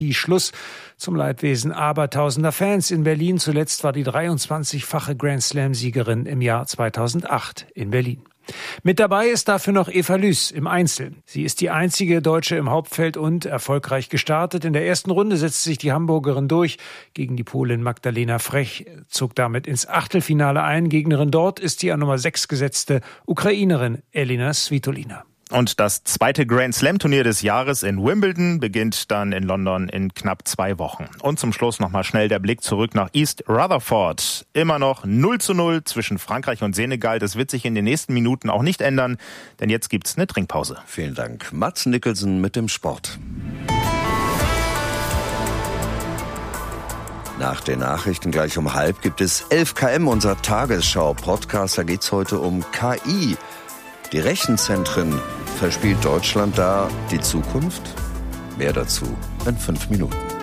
Schluss zum Leidwesen abertausender Fans in Berlin. Zuletzt war die 23-fache Grand-Slam-Siegerin im Jahr 2008 in Berlin. Mit dabei ist dafür noch Eva Lüß im Einzel. Sie ist die einzige Deutsche im Hauptfeld und erfolgreich gestartet. In der ersten Runde setzte sich die Hamburgerin durch gegen die Polin Magdalena Frech, zog damit ins Achtelfinale ein. Gegnerin dort ist die an Nummer 6 gesetzte Ukrainerin Elina Svitolina. Und das zweite Grand-Slam-Turnier des Jahres in Wimbledon beginnt dann in London in knapp 2 Wochen. Und zum Schluss nochmal schnell der Blick zurück nach East Rutherford. Immer noch 0:0 zwischen Frankreich und Senegal. Das wird sich in den nächsten Minuten auch nicht ändern, denn jetzt gibt's eine Trinkpause. Vielen Dank. Mats Nicholson mit dem Sport. Nach den Nachrichten gleich um 12:30 gibt es 11 km, unser Tagesschau-Podcast. Da geht's heute um KI. Die Rechenzentren, verspielt Deutschland da die Zukunft? Mehr dazu in 5 Minuten.